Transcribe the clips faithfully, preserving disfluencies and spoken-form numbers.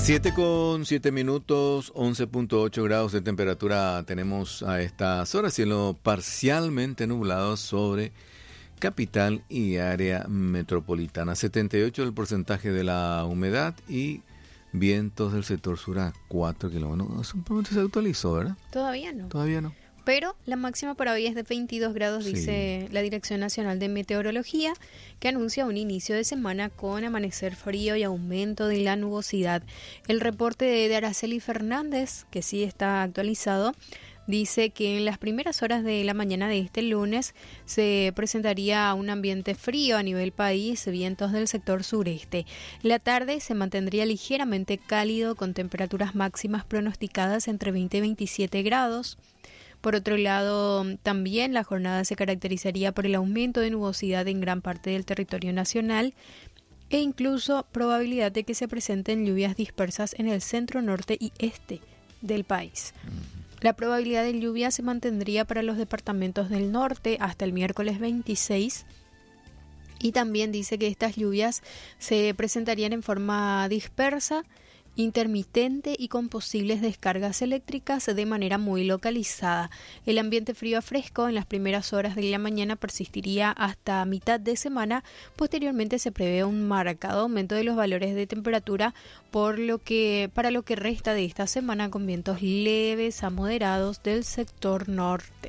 siete con siete minutos, once punto ocho grados de temperatura tenemos a estas horas, cielo parcialmente nublado sobre capital y área metropolitana, setenta y ocho el porcentaje de la humedad y vientos del sector sur a cuatro kilómetros. Simplemente se actualizó, ¿verdad? Todavía no. Todavía no. Pero la máxima para hoy es de veintidós grados, Sí. dice la Dirección Nacional de Meteorología, que anuncia un inicio de semana con amanecer frío y aumento de la nubosidad. El reporte de, de Araceli Fernández, que sí está actualizado, dice que en las primeras horas de la mañana de este lunes se presentaría un ambiente frío a nivel país, vientos del sector sureste. La tarde se mantendría ligeramente cálido con temperaturas máximas pronosticadas entre veinte y veintisiete grados. Por otro lado, también la jornada se caracterizaría por el aumento de nubosidad en gran parte del territorio nacional e incluso probabilidad de que se presenten lluvias dispersas en el centro, norte y este del país. La probabilidad de lluvia se mantendría para los departamentos del norte hasta el miércoles veintiséis y también dice que estas lluvias se presentarían en forma dispersa, intermitente y con posibles descargas eléctricas de manera muy localizada. El ambiente frío a fresco en las primeras horas de la mañana persistiría hasta mitad de semana. Posteriormente se prevé un marcado aumento de los valores de temperatura por lo que para lo que resta de esta semana con vientos leves a moderados del sector norte.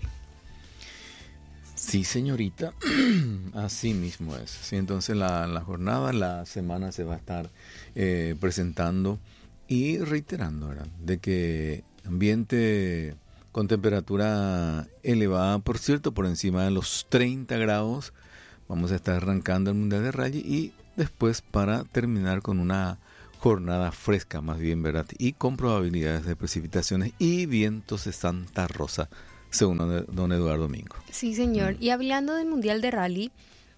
Sí, señorita, así mismo es. Sí, entonces la, la jornada, la semana se va a estar eh, presentando y reiterando, ¿verdad?, de que ambiente con temperatura elevada, por cierto, por encima de los treinta grados, vamos a estar arrancando el Mundial de Rally y después para terminar con una jornada fresca, más bien, ¿verdad?, y con probabilidades de precipitaciones y vientos de Santa Rosa, según don Eduardo Mingo. Sí, señor. Mm. Y hablando del Mundial de Rally,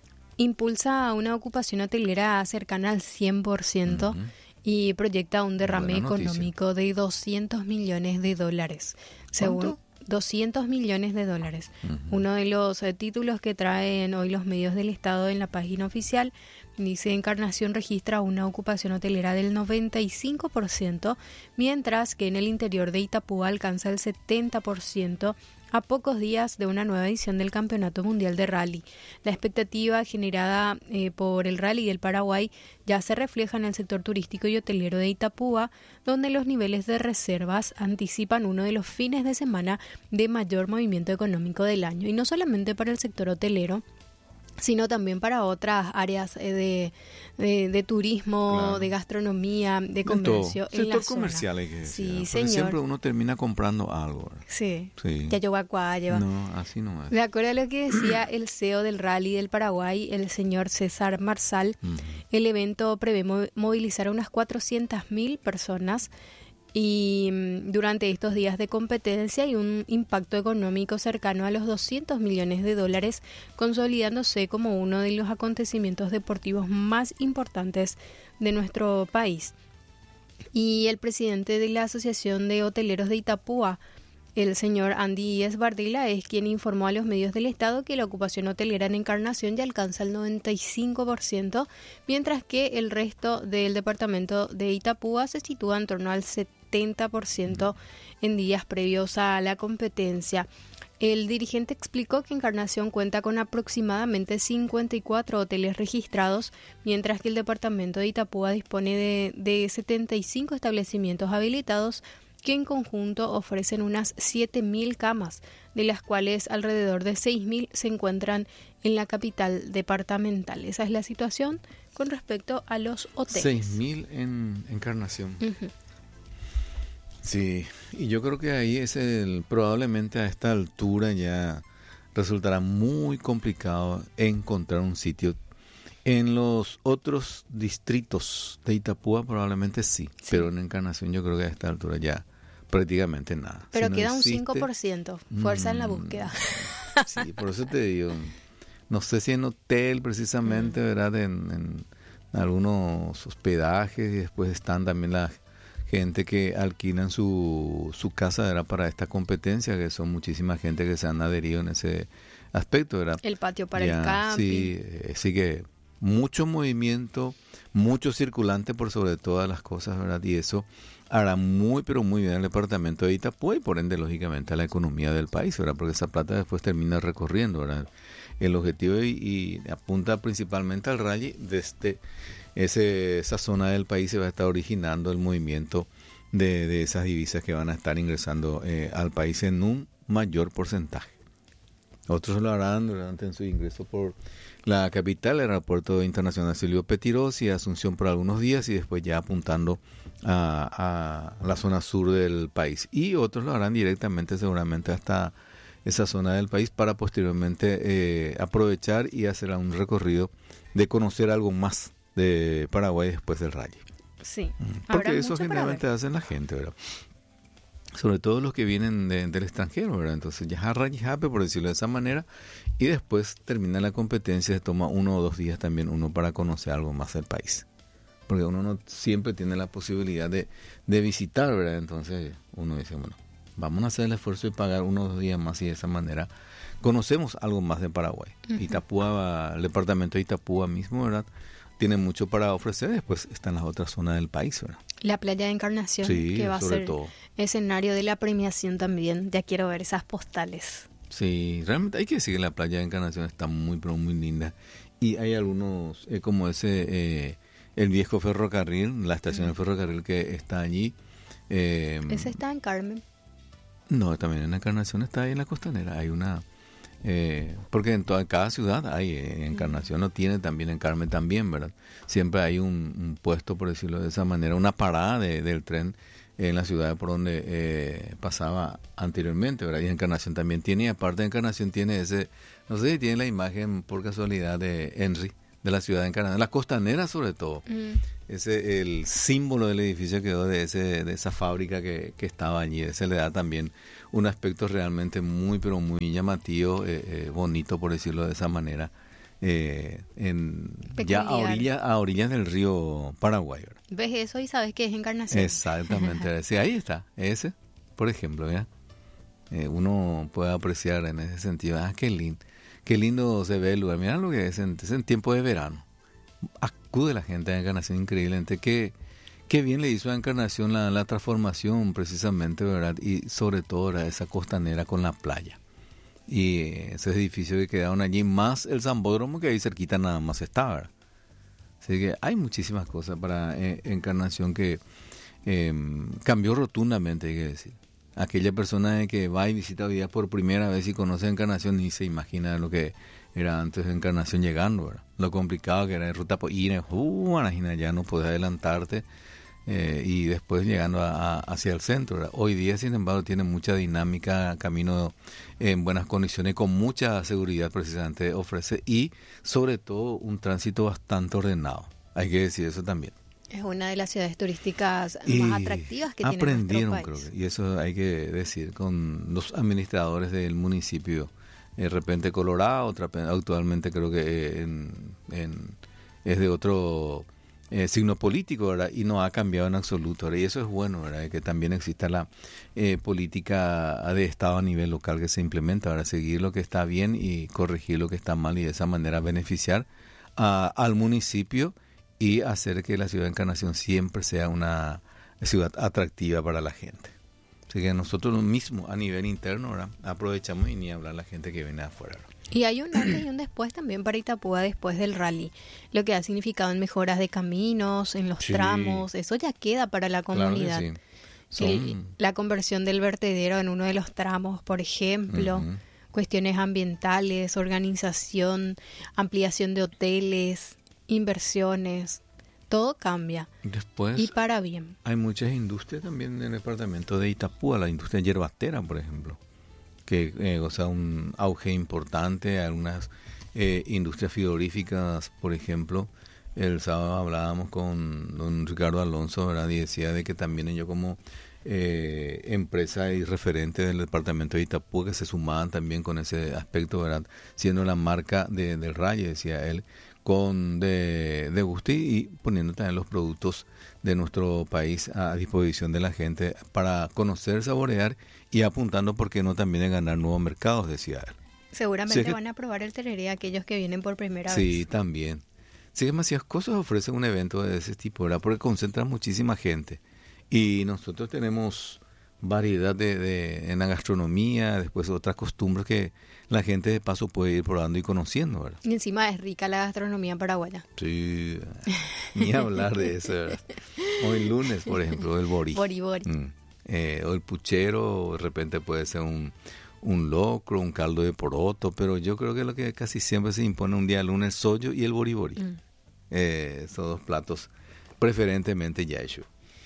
impulsa una ocupación hotelera cercana al cien por ciento uh-huh. y proyecta un derrame económico de doscientos millones de dólares. Según ¿Cuánto? doscientos millones de dólares. Uh-huh. Uno de los eh, títulos que traen hoy los medios del Estado en la página oficial dice: Encarnación registra una ocupación hotelera del noventa y cinco por ciento, mientras que en el interior de Itapúa alcanza el setenta por ciento a pocos días de una nueva edición del Campeonato Mundial de Rally. La expectativa generada eh, por el Rally del Paraguay ya se refleja en el sector turístico y hotelero de Itapúa, donde los niveles de reservas anticipan uno de los fines de semana de mayor movimiento económico del año. Y no solamente para el sector hotelero, sino también para otras áreas de, de, de turismo, claro, de gastronomía, de comercio. En sector comercial hay que decir. Sí, señor. Siempre uno termina comprando algo. Sí. sí. Ya yo lleva. No, así no es. De acuerdo a lo que decía el C E O del Rally del Paraguay, el señor César Marsal, uh-huh. el evento prevé movilizar a unas cuatrocientas mil personas y durante estos días de competencia hay un impacto económico cercano a los doscientos millones de dólares, consolidándose como uno de los acontecimientos deportivos más importantes de nuestro país. Y el presidente de la Asociación de Hoteleros de Itapúa, el señor Andy Esbardila, es quien informó a los medios del Estado que la ocupación hotelera en Encarnación ya alcanza el noventa y cinco por ciento, mientras que el resto del departamento de Itapúa se sitúa en torno al setenta por ciento en días previos a la competencia. El dirigente explicó que Encarnación cuenta con aproximadamente cincuenta y cuatro hoteles registrados, mientras que el departamento de Itapúa dispone de, de setenta y cinco establecimientos habilitados que en conjunto ofrecen unas siete mil camas, de las cuales alrededor de seis mil se encuentran en la capital departamental. Esa es la situación con respecto a los hoteles. seis mil en Encarnación. Uh-huh. Sí, y yo creo que ahí es el, probablemente a esta altura ya resultará muy complicado encontrar un sitio. En los otros distritos de Itapúa probablemente sí, sí, pero en Encarnación yo creo que a esta altura ya prácticamente nada. Pero si queda no un existe, cinco por ciento, fuerza mmm, en la búsqueda. Sí, por eso te digo, no sé si en hotel precisamente, mm. ¿verdad? En, en algunos hospedajes, y después están también la gente que alquilan su, su casa, ¿verdad?, para esta competencia, que son muchísima gente que se han adherido en ese aspecto, ¿verdad? El patio para ya, el camping. Sí, eh, sí que mucho movimiento, mucho circulante por sobre todas las cosas, ¿verdad? Y eso hará muy, pero muy bien al departamento de Itapúa y por ende, lógicamente, a la economía del país, ¿verdad? Porque esa plata después termina recorriendo, ¿verdad? El objetivo y, y apunta principalmente al rally. Desde ese, esa zona del país se va a estar originando el movimiento de, de esas divisas que van a estar ingresando eh, al país en un mayor porcentaje. Otros lo harán durante en su ingreso por la capital, el aeropuerto internacional Silvio Pettirossi y Asunción por algunos días y después ya apuntando a, a la zona sur del país. Y otros lo harán directamente seguramente hasta esa zona del país para posteriormente eh, aprovechar y hacer un recorrido de conocer algo más de Paraguay después del rally. Sí. Porque eso generalmente hacen la gente, ¿verdad? Sobre todo los que vienen de, del extranjero, ¿verdad? Entonces ya rally happy, por decirlo de esa manera, y después termina la competencia, se toma uno o dos días también uno para conocer algo más del país. Porque uno no siempre tiene la posibilidad de, de visitar, ¿verdad? Entonces uno dice, bueno, vamos a hacer el esfuerzo de pagar uno o dos días más y de esa manera conocemos algo más de Paraguay. Uh-huh. Itapúa, el departamento de Itapúa mismo, ¿verdad? Tiene mucho para ofrecer, después están las otras zonas del país, ¿verdad? La playa de Encarnación, sí, que va a ser todo. escenario de la premiación también. Ya quiero ver esas postales. Sí, realmente hay que decir que la playa de Encarnación está muy, pero muy linda. Y hay algunos, eh, como ese, eh, el viejo ferrocarril, la estación uh-huh. del ferrocarril que está allí. Eh, ¿Ese está en Carmen? No, también en Encarnación está ahí en la costanera. Hay una... Eh, porque en toda cada ciudad hay eh, Encarnación, no tiene también en Carmen también, ¿verdad? Siempre hay un, un puesto, por decirlo de esa manera, una parada de, del tren en la ciudad por donde eh, pasaba anteriormente, ¿verdad? Y Encarnación también tiene, y aparte de Encarnación tiene ese, no sé si tiene la imagen por casualidad de Henry, de la ciudad de Encarnación, la costanera sobre todo. Mm. Ese, el símbolo del edificio quedó de ese de esa fábrica que, que estaba allí. Ese le da también un aspecto realmente muy, pero muy llamativo, eh, eh, bonito, por decirlo de esa manera, eh, en ya a orillas a orillas del río Paraguay, ¿verdad? ¿Ves eso y sabes que es Encarnación? Exactamente. Sí, ahí está. Ese, por ejemplo, ¿ya? Eh, uno puede apreciar en ese sentido. Ah, qué lindo. Qué lindo se ve el lugar. Mira lo que es en, es en tiempo de verano. Acude la gente a Encarnación increíblemente. Qué, qué bien le hizo a Encarnación la, la transformación precisamente, ¿verdad? Y sobre todo era esa costanera con la playa. Y ese edificio que quedaron allí, más el Zambódromo que ahí cerquita nada más está, ¿verdad? Así que hay muchísimas cosas para eh, Encarnación que eh, cambió rotundamente, hay que decir. Aquella persona que va y visita hoy día por primera vez y conoce Encarnación ni se imagina lo que era antes de Encarnación llegando, ¿verdad? Lo complicado que era en ruta por ir, uh, imagina, ya no podés adelantarte eh, y después llegando a, a, hacia el centro, ¿verdad? Hoy día, sin embargo, tiene mucha dinámica, camino en buenas condiciones, con mucha seguridad precisamente ofrece y sobre todo un tránsito bastante ordenado, hay que decir eso también. Es una de las ciudades turísticas y más atractivas que tiene aprendieron, nuestro país. Creo que, y eso hay que decir, con los administradores del municipio, de repente Colorado, otra, actualmente creo que en, en, es de otro eh, signo político, ¿verdad? Y no ha cambiado en absoluto, ¿verdad? Y eso es bueno, ¿verdad? Que también exista la eh, política de Estado a nivel local que se implementa, para seguir lo que está bien y corregir lo que está mal y de esa manera beneficiar a, al municipio y hacer que la ciudad de Encarnación siempre sea una ciudad atractiva para la gente. Así que nosotros mismos a nivel interno, ¿verdad? Aprovechamos y ni hablar la gente que viene de afuera, ¿verdad? Y hay un antes y un después también para Itapúa después del rally, lo que ha significado en mejoras de caminos, en los sí. tramos, eso ya queda para la comunidad. Claro que sí. Son... El, la conversión del vertedero en uno de los tramos, por ejemplo, uh-huh. cuestiones ambientales, organización, ampliación de hoteles, inversiones, todo cambia. Después, y para bien. Hay muchas industrias también en el departamento de Itapúa, la industria yerbatera, por ejemplo, que eh, goza un auge importante, algunas eh, industrias frigoríficas, por ejemplo. El sábado hablábamos con don Ricardo Alonso, ¿verdad? Y decía de que también ellos como eh, empresa y referente del departamento de Itapúa que se sumaban también con ese aspecto, ¿verdad? Siendo la marca de, del Rally, decía él, con de, de gusto y poniendo también los productos de nuestro país a disposición de la gente para conocer, saborear y apuntando, ¿por qué no?, también en ganar nuevos mercados, decía él. Seguramente sí, van a probar el tereré aquellos que vienen por primera sí, vez. Sí, también. Sí, demasiadas cosas ofrecen un evento de ese tipo, ¿verdad? Porque concentra muchísima gente. Y nosotros tenemos variedad de, de en la gastronomía, después otras costumbres que la gente de paso puede ir probando y conociendo, ¿verdad? Y encima es rica la gastronomía paraguaya. Sí, ni hablar de eso, ¿verdad? Hoy lunes, por ejemplo, el bori. Bori, bori. Mm. Eh, o el puchero, de repente puede ser un, un locro, un caldo de poroto, pero yo creo que lo que casi siempre se impone un día lunes, el sollo y el bori bori. Mm. Eh, esos dos platos, preferentemente yaishu.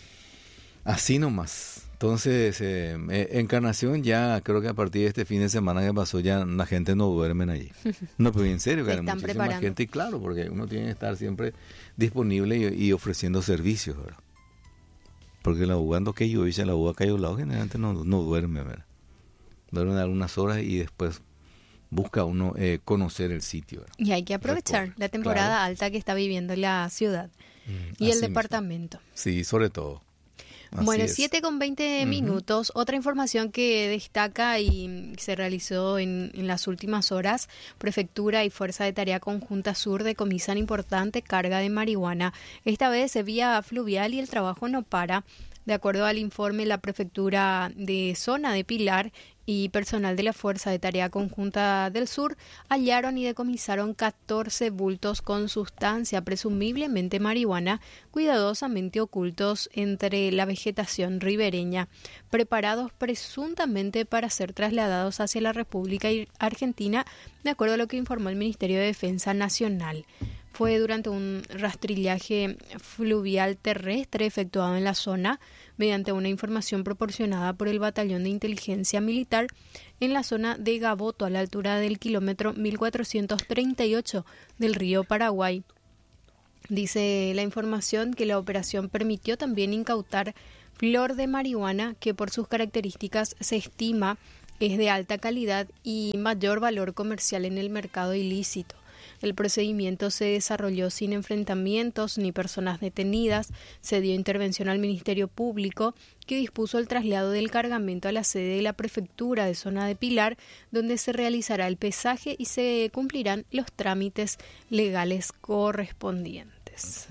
Así nomás. Entonces, eh, eh, Encarnación ya creo que a partir de este fin de semana que pasó ya la gente no duerme allí. No, pero en serio, que hay muchísima preparando. gente y claro, porque uno tiene que estar siempre disponible y, y ofreciendo servicios, ¿verdad? Porque la jugando que yo hice, la uva cayó lado generalmente no, no duerme, ¿verdad? Duerme algunas horas y después busca uno eh, conocer el sitio, ¿verdad? Y hay que aprovechar Recorre. la temporada claro. alta que está viviendo la ciudad mm, y el departamento. Mismo. Sí, sobre todo. Así bueno, es. siete con veinte uh-huh. minutos. Otra información que destaca y se realizó en, en las últimas horas, Prefectura y Fuerza de Tarea Conjunta Sur decomisan importante carga de marihuana, esta vez vía fluvial y el trabajo no para. De acuerdo al informe, la Prefectura de Zona de Pilar y personal de la Fuerza de Tarea Conjunta del Sur hallaron y decomisaron catorce bultos con sustancia, presumiblemente marihuana, cuidadosamente ocultos entre la vegetación ribereña, preparados presuntamente para ser trasladados hacia la República Argentina, de acuerdo a lo que informó el Ministerio de Defensa Nacional. Fue durante un rastrillaje fluvial terrestre efectuado en la zona mediante una información proporcionada por el Batallón de Inteligencia Militar en la zona de Gaboto, a la altura del kilómetro mil cuatrocientos treinta y ocho del río Paraguay. Dice la información que la operación permitió también incautar flor de marihuana que por sus características se estima es de alta calidad y mayor valor comercial en el mercado ilícito. El procedimiento se desarrolló sin enfrentamientos ni personas detenidas. Se dio intervención al Ministerio Público, que dispuso el traslado del cargamento a la sede de la Prefectura de Zona de Pilar, donde se realizará el pesaje y se cumplirán los trámites legales correspondientes.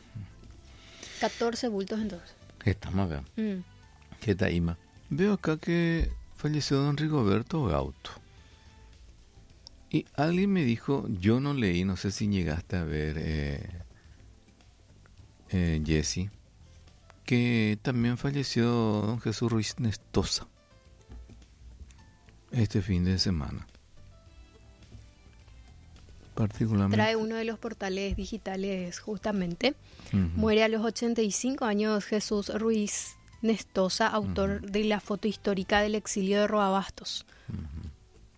catorce bultos entonces. Estamos bien. Mm. ¿Qué tal, Ima? Veo acá que falleció don Rigoberto Gauto. Y alguien me dijo, yo no leí, no sé si llegaste a ver, eh, eh, Jesse, que también falleció don Jesús Ruiz Nestosa este fin de semana. Particularmente. Trae uno de los portales digitales justamente. Uh-huh. Muere a los ochenta y cinco años Jesús Ruiz Nestosa, autor uh-huh. de la foto histórica del exilio de Roabastos. Uh-huh.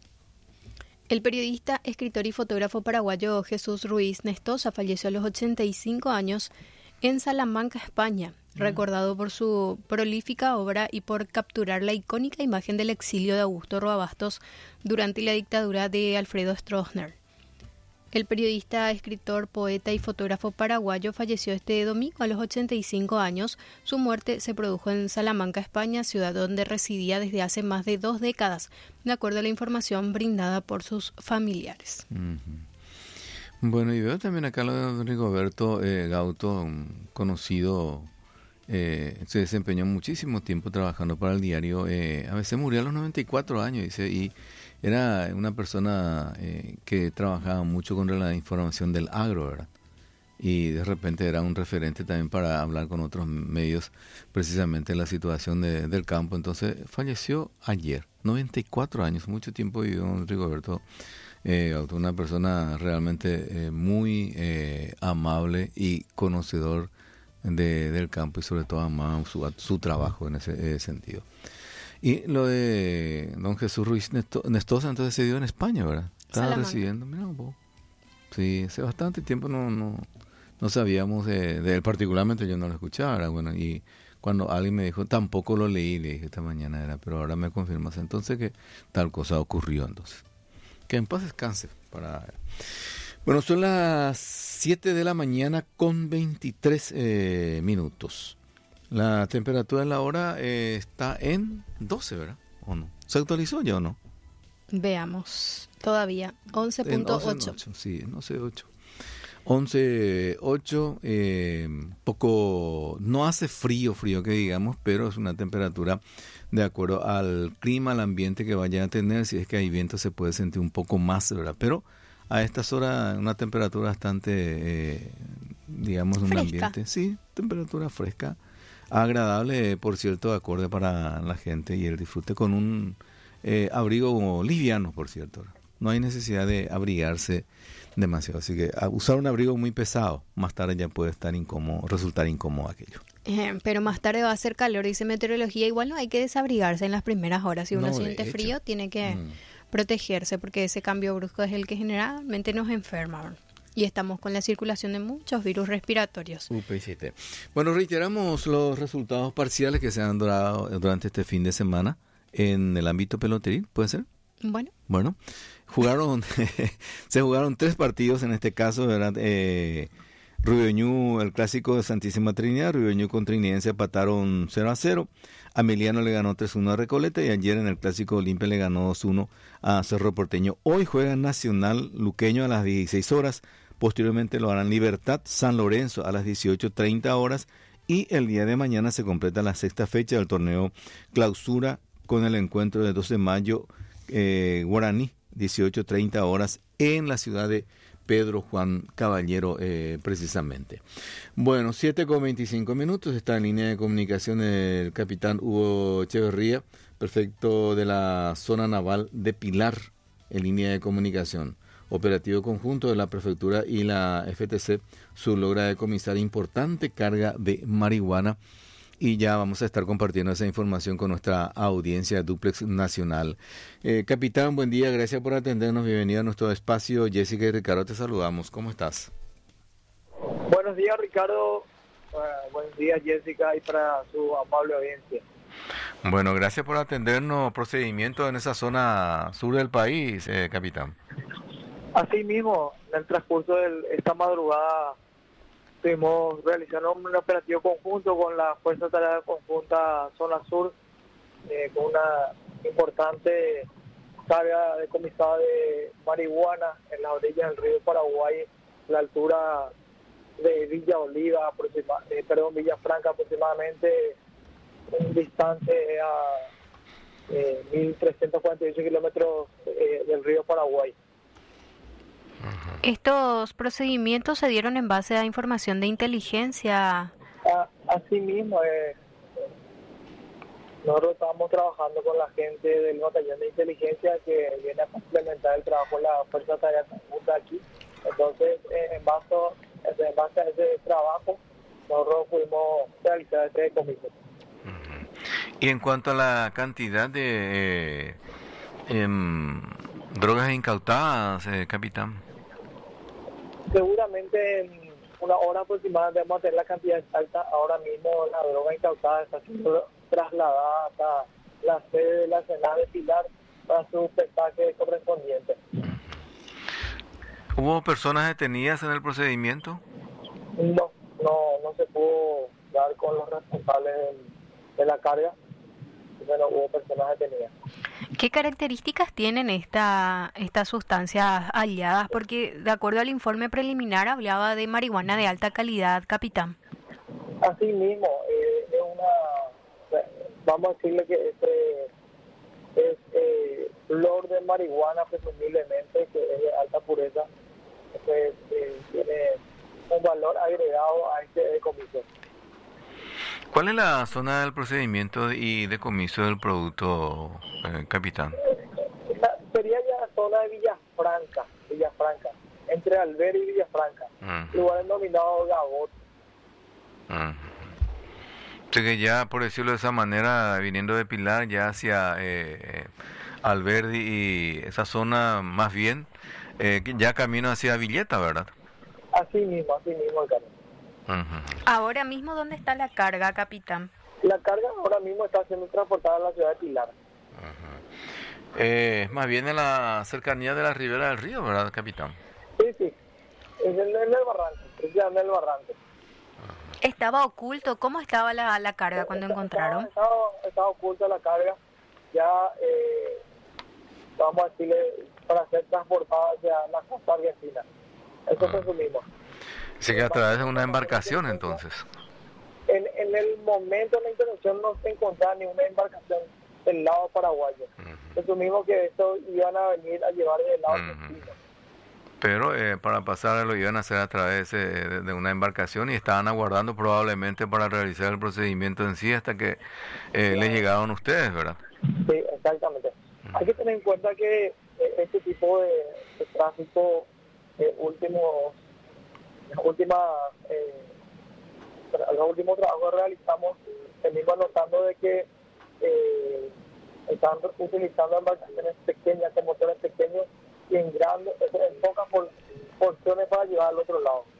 El periodista, escritor y fotógrafo paraguayo Jesús Ruiz Nestosa falleció a los ochenta y cinco años en Salamanca, España, mm. recordado por su prolífica obra y por capturar la icónica imagen del exilio de Augusto Roabastos durante la dictadura de Alfredo Stroessner. El periodista, escritor, poeta y fotógrafo paraguayo falleció este domingo a los ochenta y cinco años. Su muerte se produjo en Salamanca, España, ciudad donde residía desde hace más de dos décadas, de acuerdo a la información brindada por sus familiares. Uh-huh. Bueno, y veo también acá lo de don Rigoberto eh, Gauto, un conocido, eh, se desempeñó muchísimo tiempo trabajando para el diario, eh, a veces murió a los noventa y cuatro años, dice, y era una persona eh, que trabajaba mucho con la información del agro, ¿verdad? Y de repente era un referente también para hablar con otros medios precisamente en la situación de, del campo. Entonces falleció ayer, noventa y cuatro años, mucho tiempo vivió don Rigoberto, eh, una persona realmente eh, muy eh, amable y conocedor de, del campo y sobre todo amaba su, su trabajo en ese eh, sentido. Y lo de don Jesús Ruiz Nestosa entonces se dio en España, ¿verdad? Estaba Salamanca. Residiendo, mira un poco. Sí, hace bastante tiempo no no, no sabíamos de, de él, particularmente yo no lo escuchaba, ¿verdad? Bueno, y cuando alguien me dijo, tampoco lo leí, le dije esta mañana era, pero ahora me confirmas entonces que tal cosa ocurrió entonces. Que en paz descanse. Para... Bueno, son las siete de la mañana con veintitrés eh, minutos. La temperatura de la hora eh, está en doce, ¿verdad? ¿O no? ¿Se actualizó ya o no? Veamos. Todavía. once punto ocho. Sí, no sé, ocho. once ocho, eh, poco, no hace frío, frío que digamos, pero es una temperatura de acuerdo al clima, al ambiente que vaya a tener. Si es que hay viento se puede sentir un poco más, ¿verdad? Pero a estas horas una temperatura bastante, eh, digamos, un ambiente, sí, temperatura fresca, agradable, por cierto, acorde para la gente y el disfrute con un eh, abrigo liviano, por cierto. No hay necesidad de abrigarse demasiado, así que a usar un abrigo muy pesado, más tarde ya puede estar incómodo, resultar incómodo aquello. Eh, pero más tarde va a hacer calor, dice meteorología, igual no hay que desabrigarse en las primeras horas. Si uno No, siente hecho. frío, tiene que Mm. protegerse, porque ese cambio brusco es el que generalmente nos enferma. Y estamos con la circulación de muchos virus respiratorios. U P siete. Bueno, reiteramos los resultados parciales que se han dado durante este fin de semana en el ámbito peloteril, ¿puede ser? Bueno. Bueno, jugaron, se jugaron tres partidos en este caso, ¿verdad? Eh, Rubeñú, el clásico de Santísima Trinidad, Rubeñú con Trinidense empataron cero a cero, Ameliano le ganó tres uno a Recoleta y ayer en el clásico Olimpia le ganó dos uno a Cerro Porteño. Hoy juega Nacional Luqueño a las dieciséis horas, posteriormente lo harán Libertad San Lorenzo a las dieciocho treinta horas y el día de mañana se completa la sexta fecha del torneo Clausura con el encuentro de doce de mayo eh, Guaraní, dieciocho treinta horas en la ciudad de Pedro Juan Caballero, eh, precisamente. Bueno, siete con veinticinco minutos, está en línea de comunicación el capitán Hugo Echeverría, prefecto de la zona naval de Pilar, en línea de comunicación. Operativo conjunto de la prefectura y la F T C Sur logra decomisar importante carga de marihuana. Y ya vamos a estar compartiendo esa información con nuestra audiencia Duplex Nacional. Eh, capitán, buen día, gracias por atendernos, bienvenido a nuestro espacio. Jessica y Ricardo, te saludamos, ¿cómo estás? Buenos días, Ricardo, uh, buenos días, Jessica, y para su amable audiencia. Bueno, gracias por atendernos. Procedimiento en esa zona sur del país, eh, capitán. Así mismo, en el transcurso de esta madrugada, estuvimos realizando un operativo conjunto con la Fuerza Tarea Conjunta Zona Sur, eh, con una importante carga decomisada de marihuana en las orillas del río Paraguay, a la altura de Villa Oliva, aproxima, eh, perdón, Villa Franca, aproximadamente un distante a eh, mil trescientos cuarenta y ocho kilómetros eh, del río Paraguay. ¿Estos procedimientos se dieron en base a información de inteligencia? A, así mismo, eh, nosotros estamos trabajando con la gente del batallón de inteligencia que viene a complementar el trabajo de la Fuerza Tarea Conjunta aquí. Entonces, eh, en, base, en base a ese trabajo, nosotros pudimos realizar este decomiso. Y en cuanto a la cantidad de eh, eh, drogas incautadas, eh, capitán. Seguramente en una hora aproximada debemos tener la cantidad exacta. Ahora mismo la droga incautada está siendo trasladada hasta la sede de la Senada de Pilar para su petaje correspondiente. ¿Hubo personas detenidas en el procedimiento? No, no, no se pudo dar con los responsables de, de la carga. Bueno, hubo personas detenidas. ¿Qué características tienen esta, estas sustancias halladas? Porque de acuerdo al informe preliminar hablaba de marihuana de alta calidad, capitán. Así mismo, eh, es una, vamos a decirle que este es eh, flor de marihuana presumiblemente, que es de alta pureza, pues eh, tiene un valor agregado a este decomiso. ¿Cuál es la zona del procedimiento y decomiso del producto, eh, capitán? Sería ya la zona de Villafranca, Villafranca, entre Alber y Villafranca, uh-huh. Lugar denominado Gabot. Uh-huh. Así que ya, por decirlo de esa manera, viniendo de Pilar ya hacia eh, Alberdi y esa zona más bien, eh, ya camino hacia Villeta, ¿verdad? Así mismo, así mismo el camino. Uh-huh. Ahora mismo, ¿dónde está la carga, capitán? La carga ahora mismo está siendo transportada a la ciudad de Pilar. Uh-huh. Eh, más bien en la cercanía de la ribera del río, ¿verdad, capitán? Sí, sí, es en el, en el barranco, precisamente en el barranco. ¿Estaba oculto? ¿Cómo estaba la, la carga cuando estaba, encontraron? Estaba, estaba oculta la carga, ya eh, vamos a decirle, para ser transportada hacia la costa argentina. Eso uh-huh. presumimos. Así que a través de una embarcación, entonces. En, en el momento de la intervención no se encontraba ni una embarcación del lado paraguayo. Uh-huh. Presumimos que estos iban a venir a llevar del lado uh-huh. argentino. Pero eh, para pasar lo iban a hacer a través eh, de, de una embarcación y estaban aguardando probablemente para realizar el procedimiento en sí hasta que eh, les llegaron ustedes, ¿verdad? Sí, exactamente. Uh-huh. Hay que tener en cuenta que eh, este tipo de, de tráfico, eh, últimos, las últimas, eh, los últimos trabajos que realizamos, venimos notando de que eh, están utilizando embarcaciones pequeñas, con motores pequeños y en grandes, en pocas por, porciones para llevar al otro lado.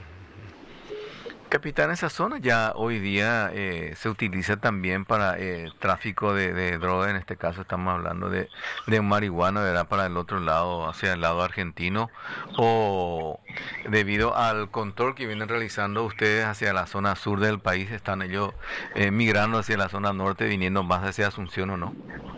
Capitán, esa zona ya hoy día eh, se utiliza también para eh, tráfico de, de droga, en este caso estamos hablando de, de marihuana, ¿verdad? Para el otro lado, hacia el lado argentino, o debido al control que vienen realizando ustedes hacia la zona sur del país, ¿están ellos eh, migrando hacia la zona norte, viniendo más hacia Asunción o no?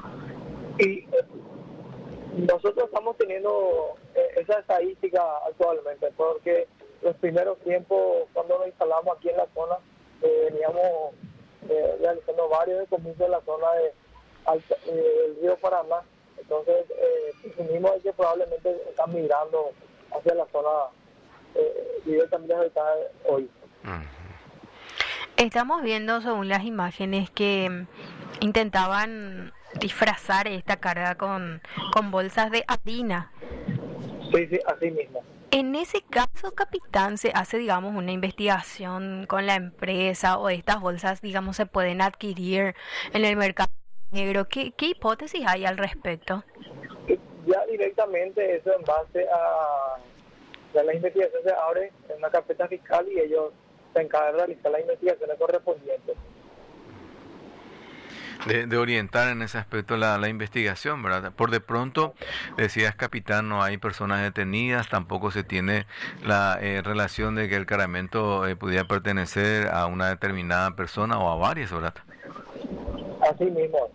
Y nosotros estamos teniendo eh, esa estadística actualmente, porque los primeros tiempos, cuando nos instalamos aquí en la zona, eh, veníamos eh, realizando varios decomisos en la zona de alta, eh, del río Paraná. Entonces, eh, presumimos que probablemente están migrando hacia la zona eh, directamente habitada hoy. Estamos viendo, según las imágenes, que intentaban disfrazar esta carga con, con bolsas de harina. Sí, sí, así mismo. En ese caso, capitán, se hace, digamos, una investigación con la empresa, o estas bolsas, digamos, se pueden adquirir en el mercado negro. ¿Qué, qué hipótesis hay al respecto? Ya directamente eso en base a, a la investigación se abre en una carpeta fiscal y ellos se encargan de realizar las investigaciones correspondientes. De, de orientar en ese aspecto la, la investigación, ¿verdad? Por de pronto, decías, capitán, no hay personas detenidas, tampoco se tiene la eh, relación de que el cargamento eh, pudiera pertenecer a una determinada persona o a varias, ¿verdad? Así mismo.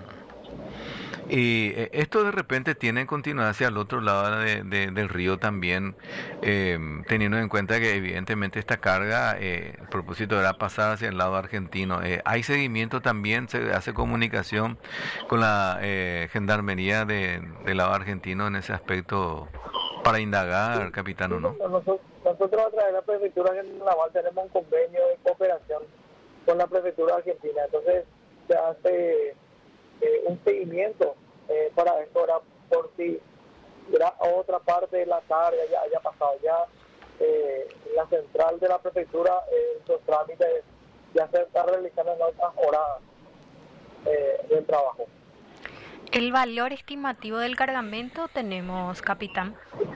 Y eh, esto de repente tiene continuidad hacia el otro lado de, de, del río también, eh, teniendo en cuenta que evidentemente esta carga, eh, el propósito era pasar hacia el lado argentino. Eh, ¿Hay seguimiento también? ¿Se hace comunicación con la eh, gendarmería de, del lado argentino en ese aspecto para indagar, sí, capitán, o no? Nosotros, nosotros a través de la Prefectura Naval tenemos un convenio de cooperación con la Prefectura Argentina, entonces se hace Eh, un seguimiento eh, para esto, era por si era otra parte de la carga ya haya pasado ya eh, la central de la prefectura, eh, los trámites ya se están realizando en otras horas eh, del trabajo. ¿El valor estimativo del cargamento tenemos, capitán?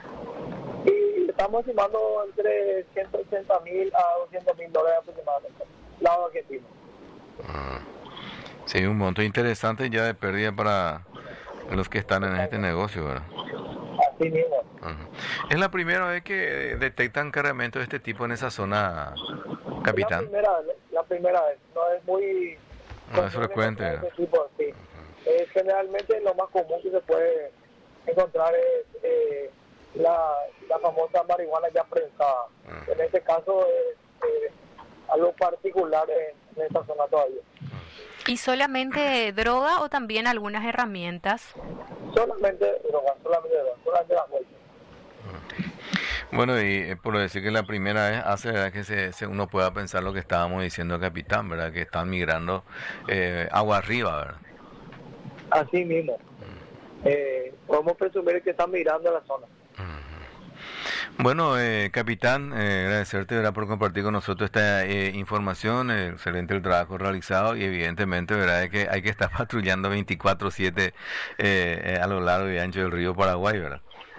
Y estamos estimando entre ciento ochenta mil a doscientos mil dólares aproximadamente, lado argentino. Ah. Sí, un monto interesante ya de pérdida para los que están en este negocio, ¿verdad? Así mismo. Uh-huh. ¿Es la primera vez que detectan cargamentos de este tipo en esa zona, capitán? La primera, la primera vez, no es muy... No es frecuente. Este tipo, sí. uh-huh. eh, generalmente lo más común que se puede encontrar es eh, la, la famosa marihuana ya prensada. Uh-huh. En este caso es eh, algo particular en, en esta zona todavía. ¿Y solamente droga o también algunas herramientas? Solamente droga, solamente droga, solamente las vueltas. Bueno, y eh, por decir que la primera vez hace ¿verdad? que se, se uno pueda pensar lo que estábamos diciendo, capitán, ¿verdad? Que están migrando eh, agua arriba, ¿verdad? Así mismo. Eh, podemos presumir que están migrando a la zona. Bueno, eh, capitán, eh, agradecerte ¿verdad? por compartir con nosotros esta eh, información, eh, excelente el trabajo realizado y evidentemente verdad que hay que estar patrullando veinticuatro siete eh, eh, a lo largo y ancho del río Paraguay, ¿verdad?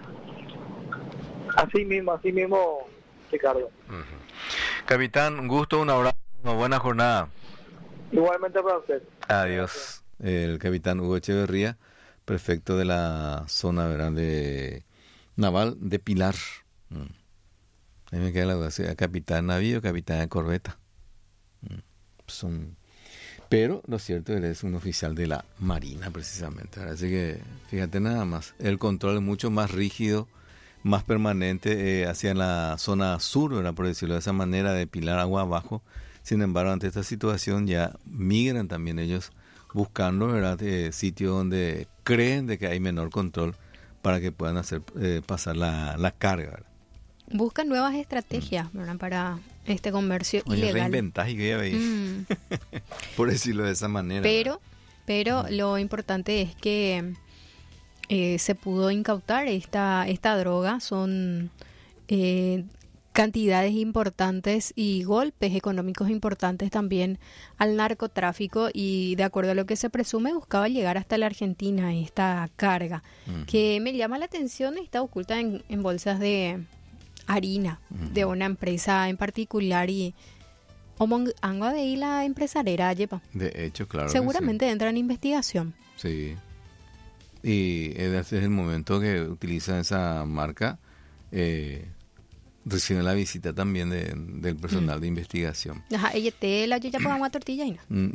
Así mismo, así mismo, Ricardo. Uh-huh. Capitán, un gusto, un abrazo, una buena jornada. Igualmente para usted. Adiós. El capitán Hugo Echeverría, prefecto de la zona ¿verdad? de naval de Pilar. Mm. Ahí me queda la duda, ¿sí? Capitán navío, capitán de corbeta. Mm. Son... Pero lo cierto es que es un oficial de la Marina precisamente. Así que fíjate nada más, el control es mucho más rígido más permanente eh, hacia la zona sur, ¿verdad? Por decirlo de esa manera, de Pilar agua abajo. Sin embargo, ante esta situación ya migran también ellos buscando, ¿verdad?, eh, sitios donde creen de que hay menor control para que puedan hacer eh, pasar la, la carga, ¿verdad? Buscan nuevas estrategias, mm. ¿verdad?, para este comercio Oye, ilegal. Reinventás y que ya veis, mm. por decirlo de esa manera. Pero, pero mm. lo importante es que eh, se pudo incautar esta, esta droga. Son eh, cantidades importantes y golpes económicos importantes también al narcotráfico, y de acuerdo a lo que se presume buscaba llegar hasta la Argentina esta carga, uh-huh. que me llama la atención. Está oculta en, en bolsas de harina uh-huh. de una empresa en particular, y Omong-Angua de ahí la empresarera lleva. De hecho, claro. Seguramente sí. entra en investigación. Sí. Y desde el momento que utiliza esa marca, eh, recibe la visita también de, del personal mm. de investigación. Ajá, ella te la yo ya pongo a tortilla y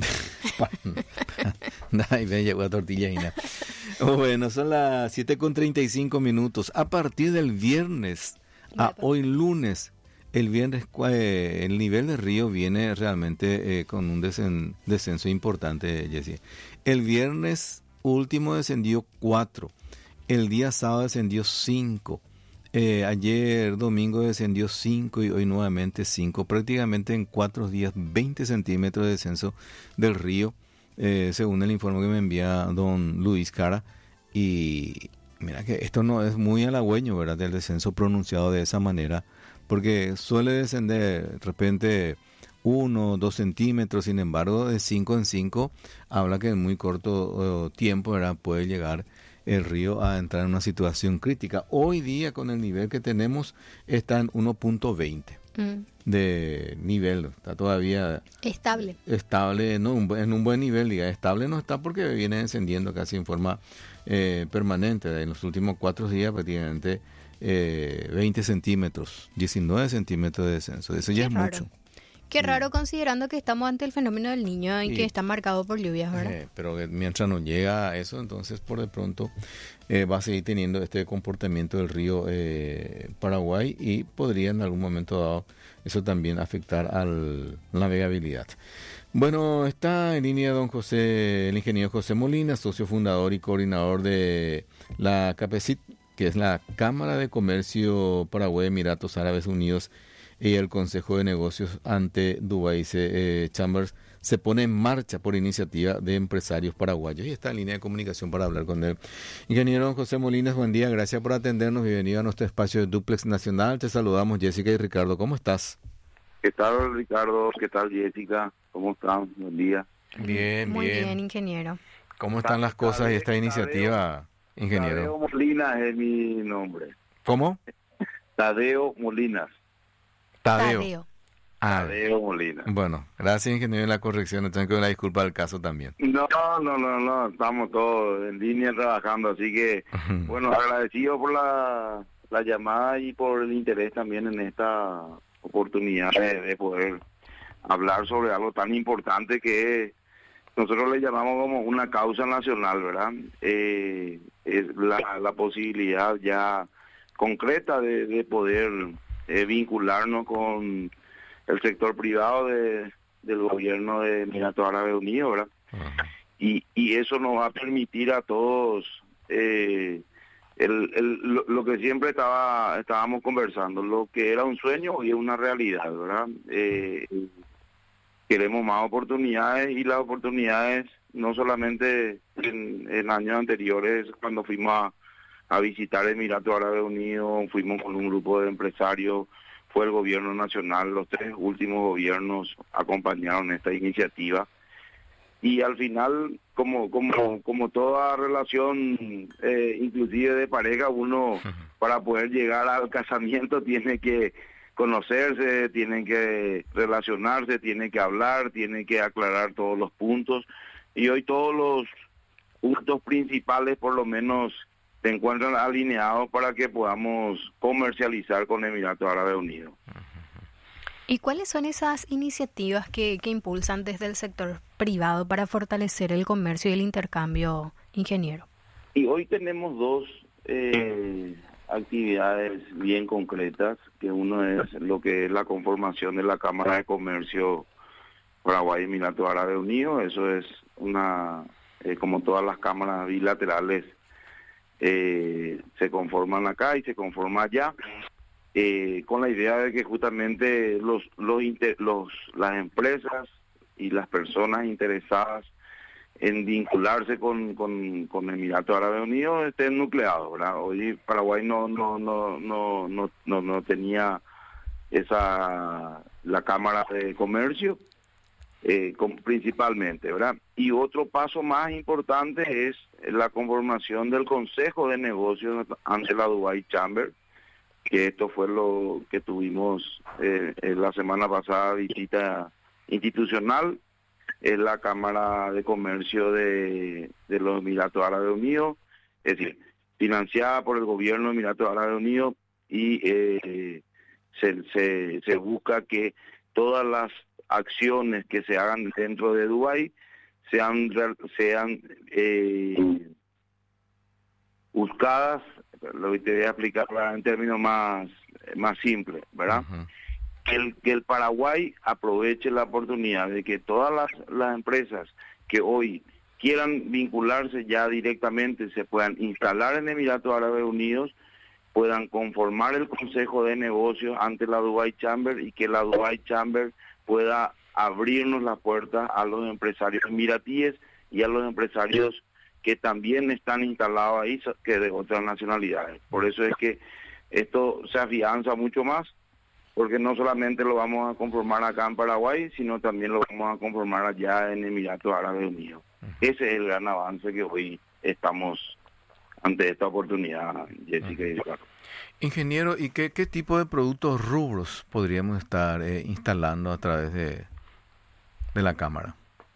no. Ay, ven, llegó a tortilla y nada. Bueno, son las siete con treinta y cinco minutos. A partir del viernes a hoy lunes, el viernes eh, el nivel de río viene realmente eh, con un desen, descenso importante, Jessy. El viernes último descendió cuatro. El día sábado descendió cinco. Eh, ayer domingo descendió cinco y hoy nuevamente cinco, prácticamente en cuatro días veinte centímetros de descenso del río, eh, según el informe que me envía don Luis Cara. Y mira que esto no es muy halagüeño, ¿verdad?, del descenso pronunciado de esa manera, porque suele descender de repente uno, dos centímetros. Sin embargo, de cinco en cinco habla que en muy corto uh, tiempo, ¿verdad?, puede llegar el río a entrar en una situación crítica. Hoy día, con el nivel que tenemos, está en uno punto veinte mm. de nivel. Está todavía estable. Estable, no, un, en un buen nivel, diga. Estable no está porque viene descendiendo casi en forma eh, permanente. En los últimos cuatro días, prácticamente eh, veinte centímetros, diecinueve centímetros de descenso. Eso ya es raro. mucho. Qué raro, sí, considerando que estamos ante el fenómeno del Niño y, y que está marcado por lluvias, ¿verdad? Eh, pero mientras no llega a eso, entonces por de pronto eh, va a seguir teniendo este comportamiento del río eh, Paraguay, y podría en algún momento dado eso también afectar a la navegabilidad. Bueno, está en línea don José, el ingeniero José Molina, socio fundador y coordinador de la CAPECIT, que es la Cámara de Comercio Paraguay, Emiratos Árabes Unidos, y el Consejo de Negocios ante Dubai eh, Chambers se pone en marcha por iniciativa de empresarios paraguayos, y está en línea de comunicación para hablar con él. Ingeniero don José Molinas, buen día, gracias por atendernos, bienvenido a nuestro espacio de Duplex Nacional. Te saludamos Jessica y Ricardo, ¿cómo estás? ¿Qué tal, Ricardo? ¿Qué tal, Jessica? ¿Cómo están? Buen día. Bien, Muy bien. bien, ingeniero. ¿Cómo están las cosas y esta iniciativa, ingeniero? Tadeo Molinas es mi nombre. ¿Cómo? Tadeo Molinas. Tadeo. Tadeo. Ah, Tadeo Molina. Bueno, gracias, ingeniero, en la corrección. Tengo que dar la disculpa del caso también. No, no, no, no. Estamos todos en línea trabajando, así que, bueno, agradecido por la, la llamada y por el interés también en esta oportunidad de, de poder hablar sobre algo tan importante que nosotros le llamamos como una causa nacional, ¿verdad? Eh, es la, la posibilidad ya concreta de, de poder eh, vincularnos con el sector privado de, del gobierno de Emiratos Árabes Unidos, ¿verdad? Uh-huh. Y, y eso nos va a permitir a todos eh, el, el, lo, lo que siempre estaba estábamos conversando, lo que era un sueño hoy es una realidad, ¿verdad? Eh, queremos más oportunidades, y las oportunidades no solamente en, en años anteriores, cuando fuimos a, a visitar Emiratos Árabes Unidos, fuimos con un grupo de empresarios, fue el gobierno nacional, los tres últimos gobiernos acompañaron esta iniciativa, y al final, como como como toda relación, eh, inclusive de pareja, uno para poder llegar al casamiento tiene que conocerse, tiene que relacionarse, tiene que hablar, tiene que aclarar todos los puntos, y hoy todos los puntos principales por lo menos se encuentran alineados para que podamos comercializar con Emiratos Árabes Unidos. ¿Y cuáles son esas iniciativas que, que impulsan desde el sector privado para fortalecer el comercio y el intercambio, ingeniero? Y hoy tenemos dos eh, actividades bien concretas, que uno es lo que es la conformación de la Cámara de Comercio Paraguay y Emiratos Árabes Unidos. Eso es una, eh, como todas las cámaras bilaterales, eh, se conforman acá y se conforman allá, eh, con la idea de que justamente los, los, inter, los las empresas y las personas interesadas en vincularse con, con, con Emiratos Árabes Unidos estén nucleados, ¿verdad? Hoy Paraguay no no no no no no, no tenía esa la Cámara de Comercio, eh, con, principalmente, ¿verdad? Y otro paso más importante es la conformación del Consejo de Negocios ante la Dubai Chamber, que esto fue lo que tuvimos eh, la semana pasada, visita institucional. Es la Cámara de Comercio de, de los Emiratos Árabes Unidos, es decir, financiada por el gobierno de Emiratos Árabes Unidos, y eh, se, se, se busca que todas las acciones que se hagan dentro de Dubái sean, sean eh, buscadas, lo que te voy a explicar en términos más, más simples, ¿verdad? Uh-huh. Que el, que el Paraguay aproveche la oportunidad de que todas las, las empresas que hoy quieran vincularse ya directamente se puedan instalar en Emiratos Árabes Unidos, puedan conformar el Consejo de Negocios ante la Dubai Chamber, y que la Dubai Chamber pueda abrirnos la puerta a los empresarios emiratíes y a los empresarios que también están instalados ahí, que de otras nacionalidades. Por eso es que esto se afianza mucho más, porque no solamente lo vamos a conformar acá en Paraguay, sino también lo vamos a conformar allá en Emiratos Árabes Unidos. Ese es el gran avance que hoy estamos ante esta oportunidad, Jessica y Eduardo. Ingeniero, ¿y qué, qué tipo de productos rubros podríamos estar eh, instalando a través de, de la Cámara?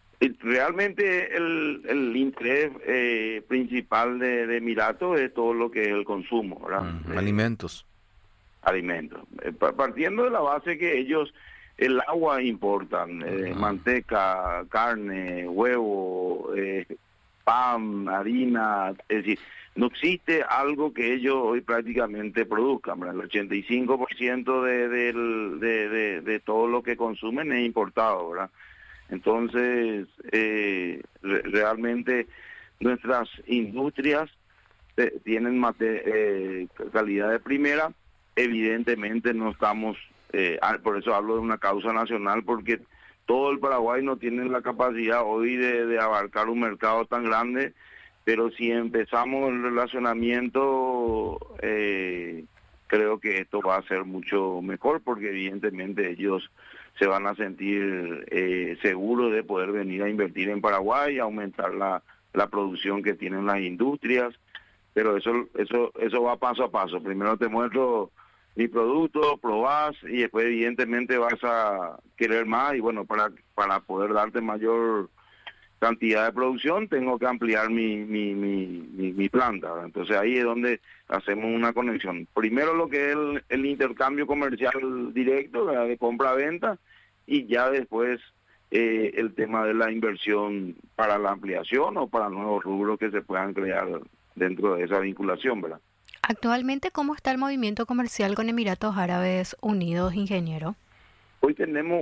Realmente el, el interés eh, principal de, de Emiratos es todo lo que es el consumo, ¿verdad? Mm, eh, alimentos. Alimentos. Eh, partiendo de la base que ellos el agua importan, eh, uh-huh. manteca, carne, huevo, eh, pan, harina, es decir, no existe algo que ellos hoy prácticamente produzcan, ¿verdad? El ochenta y cinco por ciento de, de, de, de, de todo lo que consumen es importado, ¿verdad? Entonces, eh, re- realmente nuestras industrias eh, tienen mate- eh, calidad de primera. Evidentemente no estamos, eh, por eso hablo de una causa nacional, porque todo el Paraguay no tiene la capacidad hoy de, de abarcar un mercado tan grande, pero si empezamos el relacionamiento, eh, creo que esto va a ser mucho mejor, porque evidentemente ellos se van a sentir eh, seguros de poder venir a invertir en Paraguay, aumentar la, la producción que tienen las industrias, pero eso eso eso va paso a paso. Primero te muestro mi producto, probás, y después evidentemente vas a querer más, y bueno, para para poder darte mayor cantidad de producción tengo que ampliar mi mi mi, mi, mi planta, ¿verdad? Entonces ahí es donde hacemos una conexión. Primero lo que es el, el intercambio comercial directo, ¿verdad? De compra-venta, y ya después eh, el tema de la inversión para la ampliación o para nuevos rubros que se puedan crear dentro de esa vinculación, ¿verdad? Actualmente, ¿cómo está el movimiento comercial con Emiratos Árabes Unidos, ingeniero? Hoy tenemos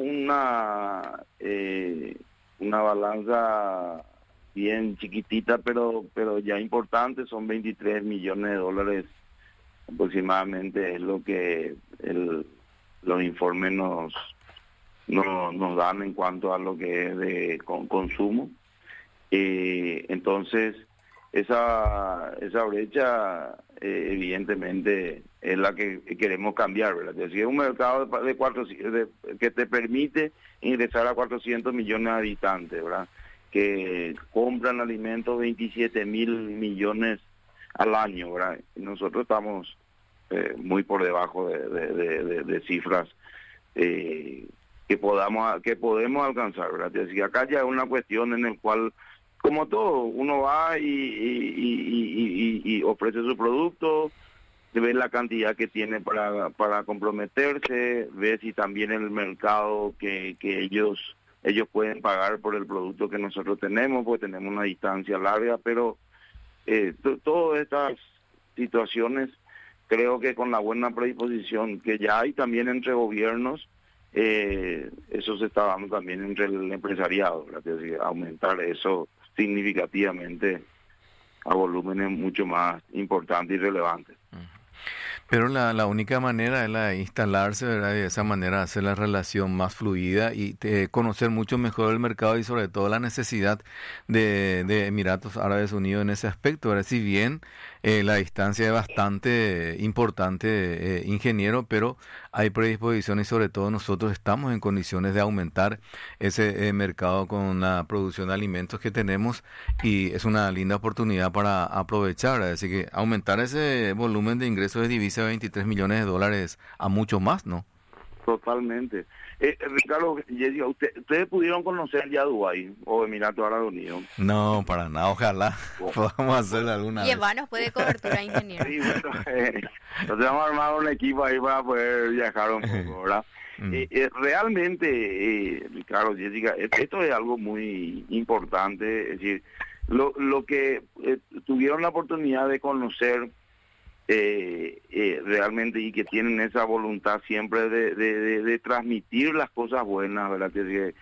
una eh, una balanza bien chiquitita, pero pero ya importante, son veintitrés millones de dólares aproximadamente, es lo que el, los informes nos, nos nos dan en cuanto a lo que es de con, consumo. Eh, entonces, esa esa brecha eh, evidentemente es la que queremos cambiar, ¿verdad? Es decir, un mercado de, de cuatro de, que te permite ingresar a cuatrocientos millones de habitantes, ¿verdad? Que compran alimentos veintisiete mil millones al año, ¿verdad? Y nosotros estamos eh, muy por debajo de, de, de, de, de cifras eh, que podamos que podemos alcanzar, ¿verdad? Es decir, acá ya es una cuestión en la cual, como todo, uno va y, y, y, y, y ofrece su producto, ve la cantidad que tiene para para comprometerse, ve si también el mercado que, que ellos ellos pueden pagar por el producto que nosotros tenemos, porque tenemos una distancia larga, pero eh, t- todas estas situaciones creo que con la buena predisposición que ya hay también entre gobiernos, eh, eso se está dando también entre el empresariado, ¿verdad? Es decir, aumentar eso significativamente a volúmenes mucho más importantes y relevantes. Pero la, la única manera es la de instalarse, ¿verdad? Y de esa manera hacer la relación más fluida y eh, conocer mucho mejor el mercado y sobre todo la necesidad de, de Emiratos Árabes Unidos en ese aspecto, ¿verdad? Si bien eh, la distancia es bastante importante, eh, ingeniero, pero hay predisposición y sobre todo nosotros estamos en condiciones de aumentar ese eh, mercado con la producción de alimentos que tenemos y es una linda oportunidad para aprovechar, ¿verdad? Así que aumentar ese volumen de ingresos de divisa de veintitrés millones de dólares a mucho más, ¿no? Totalmente. Eh, Ricardo, Jessica, ¿usted, ¿ustedes pudieron conocer ya Dubái o Emiratos Árabes Unidos? No, para nada, ojalá oh. podamos hacerlo alguna vez. Llevarnos puede cobertura, ingeniero. Sí, bueno, eh, entonces vamos a armar un equipo ahí para poder viajar un poco, ¿verdad? Mm. Eh, eh, realmente, eh, Ricardo, Jessica, esto es algo muy importante, es decir, lo, lo que eh, tuvieron la oportunidad de conocer Eh, eh, realmente y que tienen esa voluntad siempre de, de, de, de transmitir las cosas buenas, ¿verdad? Que